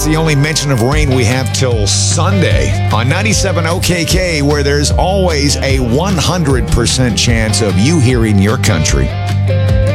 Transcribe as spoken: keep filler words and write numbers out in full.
the only mention of rain we have till Sunday on ninety-seven O K K, where there's always a one hundred percent chance of you hearing your country.